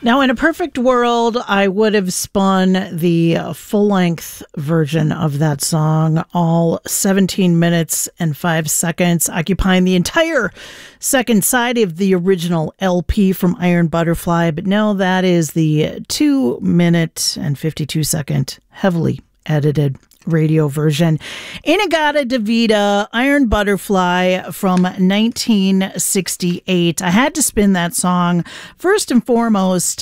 Now, in a perfect world, I would have spun the full-length version of that song, all 17 minutes and 5 seconds, occupying the entire second side of the original LP from Iron Butterfly. But no, that is the 2-minute and 52-second heavily edited radio version. In-A-Gadda-Da-Vida, Iron Butterfly from 1968. I had to spin that song. First and foremost,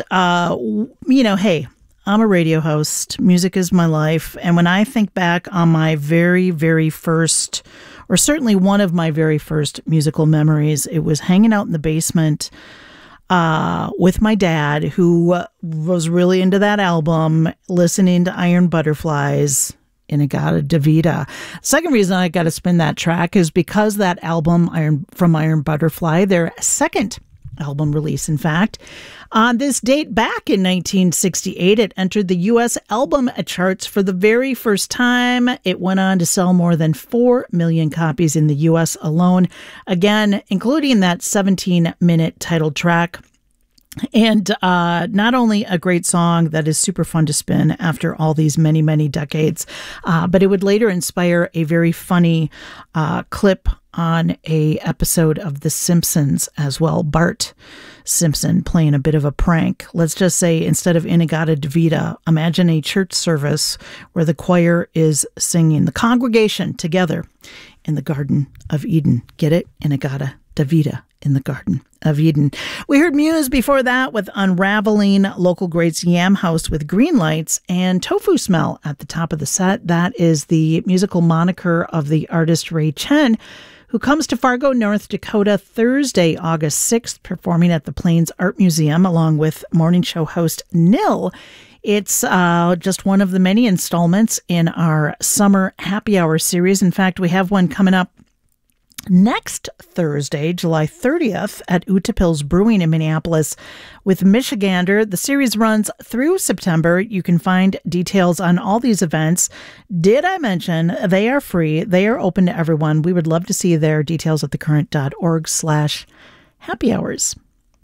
hey, I'm a radio host. Music is my life. And when I think back on my very, very first, or certainly one of my very first musical memories, it was hanging out in the basement with my dad, who was really into that album, listening to Iron Butterflies. In-A-Gadda-Da-Vida. Second reason I got to spin that track is because that album, Iron Butterfly, their second album release, in fact, on this date back in 1968, it entered the U.S. album charts for the very first time. It went on to sell more than 4 million copies in the U.S. alone, again, including that 17-minute title track. And not only a great song that is super fun to spin after all these many, many decades, but it would later inspire a very funny clip on a episode of The Simpsons as well. Bart Simpson playing a bit of a prank. Let's just say instead of In-A-Gadda-Da-Vida, imagine a church service where the choir is singing the congregation together in the Garden of Eden. Get it? In-A-Gadda-Da-Vida in the Garden of Eden. We heard Muse before that with Unraveling, local greats Yam House with Green Lights, and Tofu Smell at the top of the set. That is the musical moniker of the artist Ray Chen, who comes to Fargo, North Dakota Thursday, August 6th, performing at the Plains Art Museum along with morning show host Nil. It's just one of the many installments in our summer happy hour series. In fact, we have one coming up next Thursday, July 30th at Utapils Brewing in Minneapolis with Michigander. The series runs through September. You can find details on all these events. Did I mention they are free? They are open to everyone. We would love to see their details at thecurrent.org/happy hours.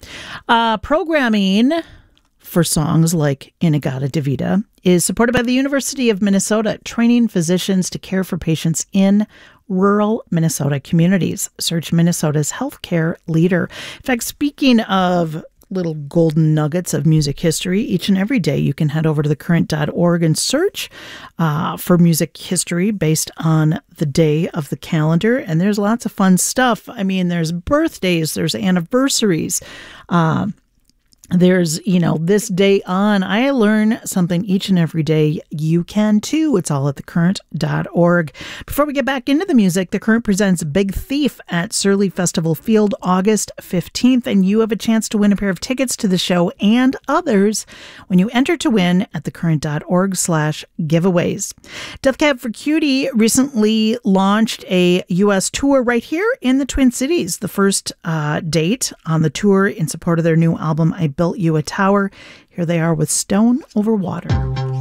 Programming for songs like In-A-Gadda-Da-Vida is supported by the University of Minnesota, training physicians to care for patients in rural Minnesota communities. Search Minnesota's healthcare leader. In fact, speaking of little golden nuggets of music history, each and every day you can head over to thecurrent.org and search for music history based on the day of the calendar. And there's lots of fun stuff. I mean, there's birthdays, there's anniversaries, there's, this day on. I learn something each and every day. You can too. It's all at thecurrent.org. Before we get back into the music, The Current presents Big Thief at Surly Festival Field, August 15th, and you have a chance to win a pair of tickets to the show and others when you enter to win at thecurrent.org/giveaways. Death Cab for Cutie recently launched a U.S. tour right here in the Twin Cities. The first date on the tour in support of their new album, I Built You a Tower. Here they are with Stone Over Water.